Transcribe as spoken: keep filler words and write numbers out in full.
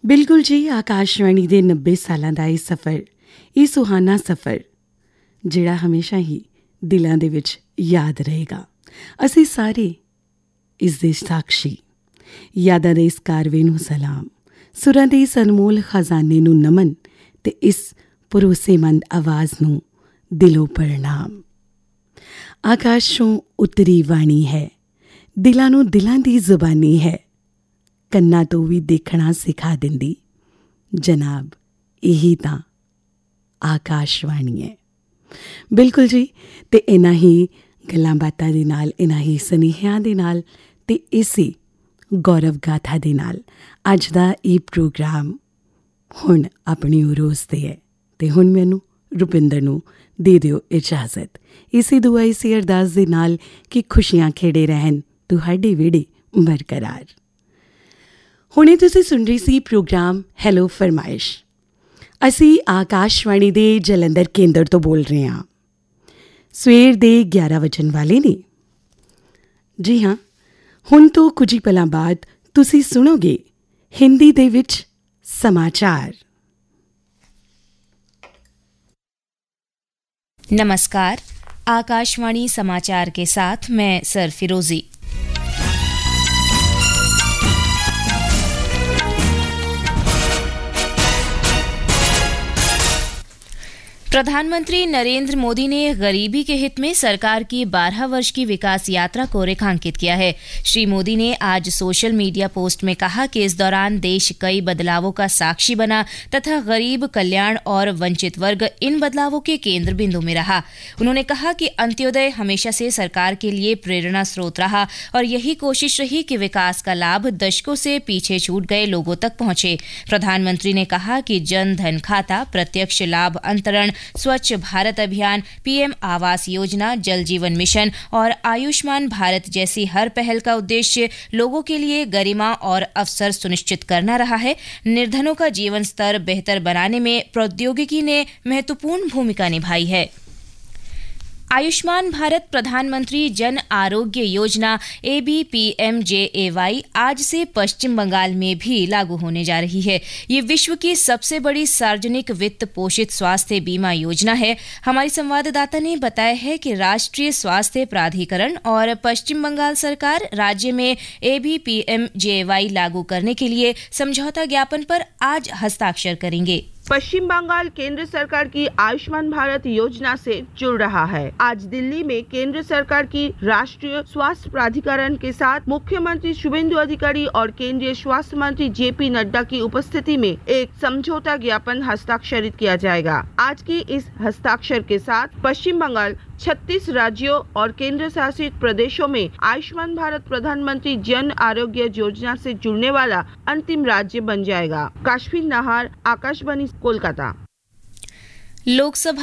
ਬਿਲਕੁਲ ਜੀ, ਆਕਾਸ਼ਵਾਣੀ ਦੇ ਨੱਬੇ ਸਾਲਾਂ ਦਾ ਇਹ ਸਫ਼ਰ, ਇਹ ਸੁਹਾਨਾ ਸਫ਼ਰ ਜਿਹੜਾ ਹਮੇਸ਼ਾ ਹੀ ਦਿਲਾਂ ਦੇ ਵਿੱਚ ਯਾਦ ਰਹੇਗਾ। ਅਸੀਂ ਸਾਰੇ ਇਸ ਦੇ ਸਾਕਸ਼ੀ। ਯਾਦਾਂ ਦੇ ਇਸ ਕਾਰਵੇ ਨੂੰ ਸਲਾਮ, ਸੁਰਾਂ ਦੇ ਇਸ ਅਨਮੋਲ ਖਜ਼ਾਨੇ ਨੂੰ ਨਮਨ ਤੇ ਇਸ ਭਰੋਸੇਮੰਦ ਆਵਾਜ਼ ਨੂੰ ਦਿਲੋਂ ਪ੍ਰਣਾਮ। ਆਕਾਸ਼ੋਂ ਉਤਰੀ ਬਾਣੀ ਹੈ, ਦਿਲਾਂ ਨੂੰ ਦਿਲਾਂ ਦੀ ਜ਼ੁਬਾਨੀ ਹੈ, ਕੰਨਾਂ ਤੋਂ ਵੀ ਦੇਖਣਾ ਸਿਖਾ ਦਿੰਦੀ ਜਨਾਬ, ਇਹੀ ਤਾਂ ਆਕਾਸ਼ਵਾਣੀ ਹੈ। ਬਿਲਕੁਲ ਜੀ, ਅਤੇ ਇਹਨਾਂ ਹੀ ਗੱਲਾਂ ਬਾਤਾਂ ਦੇ ਨਾਲ, ਇਹਨਾਂ ਹੀ ਸੁਨੇਹਿਆਂ ਦੇ ਨਾਲ ਅਤੇ ਇਸੇ ਗੌਰਵ ਗਾਥਾ ਦੇ ਨਾਲ ਅੱਜ ਦਾ ਇਹ ਪ੍ਰੋਗਰਾਮ ਹੁਣ ਆਪਣੀ ਉਰੋਸ 'ਤੇ ਹੈ। ਅਤੇ ਹੁਣ ਮੈਨੂੰ ਰੁਪਿੰਦਰ ਨੂੰ ਦੇ ਦਿਓ ਇਜਾਜ਼ਤ, ਇਸੇ ਦੁਆ ਇਸੇ ਅਰਦਾਸ ਦੇ ਨਾਲ ਕਿ ਖੁਸ਼ੀਆਂ ਖੇੜੇ ਰਹਿਣ ਤੁਹਾਡੇ ਵਿਹੜੇ ਬਰਕਰਾਰ। ਹੁਣੇ ਤੁਸੀਂ ਸੁਣ ਰਹੀ ਸੀ ਪ੍ਰੋਗਰਾਮ ਹੈਲੋ ਫਰਮਾਇਸ਼। ਅਸੀਂ ਆਕਾਸ਼ਵਾਣੀ ਦੇ ਜਲੰਧਰ ਕੇਂਦਰ ਤੋਂ ਬੋਲ ਰਹੇ ਹਾਂ। ਸਵੇਰ ਦੇ ਗਿਆਰਾਂ ਵਜਣ ਵਾਲੇ ਨੇ। ਜੀ ਹਾਂ, ਹੁਣ ਤੋਂ ਕੁਝ ਹੀ ਪਲਾਂ ਬਾਅਦ ਤੁਸੀਂ ਸੁਣੋਗੇ ਹਿੰਦੀ ਦੇ ਵਿੱਚ समाचार। नमस्कार, आकाशवाणी समाचार के साथ मैं सरफिरोजी। प्रधानमंत्री नरेंद्र मोदी ने गरीबी के हित में सरकार की बारह वर्ष की विकास यात्रा को रेखांकित किया है। श्री मोदी ने आज सोशल मीडिया पोस्ट में कहा कि इस दौरान देश कई बदलावों का साक्षी बना तथा गरीब कल्याण और वंचित वर्ग इन बदलावों के केंद्र बिंदु में रहा। उन्होंने कहा कि अंत्योदय हमेशा से सरकार के लिए प्रेरणा स्रोत रहा और यही कोशिश रही कि विकास का लाभ दशकों से पीछे छूट गए लोगों तक पहुंचे। प्रधानमंत्री ने कहा कि जन धन खाता, प्रत्यक्ष लाभ अंतरण, स्वच्छ भारत अभियान, पीएम आवास योजना, जल जीवन मिशन और आयुष्मान भारत जैसी हर पहल का उद्देश्य लोगों के लिए गरिमा और अवसर सुनिश्चित करना रहा है। निर्धनों का जीवन स्तर बेहतर बनाने में प्रौद्योगिकी ने महत्वपूर्ण भूमिका निभाई है। आयुष्मान भारत प्रधानमंत्री Jan Arogya Yojana A B P M J A Y आज से पश्चिम बंगाल में भी लागू होने जा रही है। ये विश्व की सबसे बड़ी सार्वजनिक वित्त पोषित स्वास्थ्य बीमा योजना है। हमारी संवाददाता ने बताया है कि राष्ट्रीय स्वास्थ्य प्राधिकरण और पश्चिम बंगाल सरकार राज्य में A B P M J A Y लागू करने के लिए समझौता ज्ञापन पर आज हस्ताक्षर करेंगे। पश्चिम बंगाल केंद्र सरकार की आयुष्मान भारत योजना से जुड़ रहा है। आज दिल्ली में केंद्र सरकार की राष्ट्रीय स्वास्थ्य प्राधिकरण के साथ मुख्यमंत्री शुभेंदु अधिकारी और केंद्रीय स्वास्थ्य मंत्री जे पी नड्डा की उपस्थिति में एक समझौता ज्ञापन हस्ताक्षरित किया जाएगा। आज की इस हस्ताक्षर के साथ पश्चिम बंगाल छत्तीस राज्यों और केंद्र शासित प्रदेशों में आयुष्मान भारत प्रधानमंत्री जन आरोग्य योजना से जुड़ने वाला अंतिम राज्य बन जाएगा। काश्मीर नाहार, आकाशवाणी, कोलकाता। लोकसभा